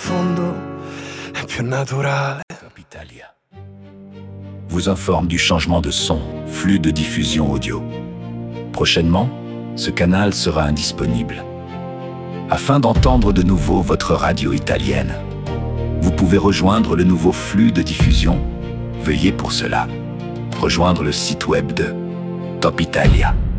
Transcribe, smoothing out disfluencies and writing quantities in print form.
profondo e più naturale. Top Italia vous informe du changement de son, flux de diffusion audio. Prochainement, ce canal sera indisponible. Afin d'entendre de nouveau votre radio italienne, vous pouvez rejoindre le nouveau flux de diffusion. Veuillez pour cela rejoindre le site web de Top Italia.